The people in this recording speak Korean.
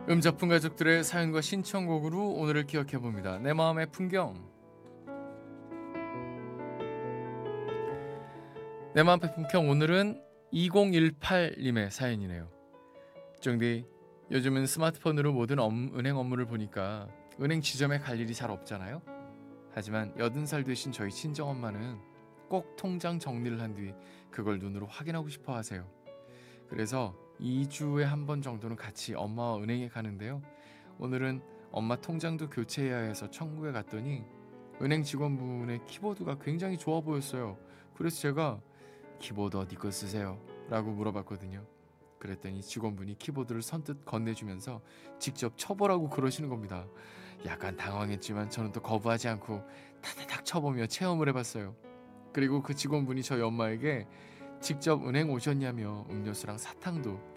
음작품 가족들의 사연과 신청곡으로 오늘을 기억해봅니다. 내 마음의 풍경. 내 마음의 풍경 오늘은 2018님의 사연이네요. 정디, 요즘은 스마트폰으로 모든 은행 업무를 보니까 은행 지점에 갈 일이 잘 없잖아요. 하지만 80살 되신 저희 친정엄마는 꼭 통장 정리를 한 뒤 그걸 눈으로 확인하고 싶어 하세요. 그래서 2주에 한 번 정도는 같이 엄마와 은행에 가는데요. 오늘은 엄마 통장도 교체해야 해서 청구에 갔더니 은행 직원분의 키보드가 굉장히 좋아 보였어요. 그래서 제가 키보드 어디 거 쓰세요? 라고 물어봤거든요. 그랬더니 직원분이 키보드를 선뜻 건네주면서 직접 쳐보라고 그러시는 겁니다. 약간 당황했지만 저는 또 거부하지 않고 타다닥 쳐보며 체험을 해봤어요. 그리고 그 직원분이 저희 엄마에게 직접 은행 오셨냐며 음료수랑 사탕도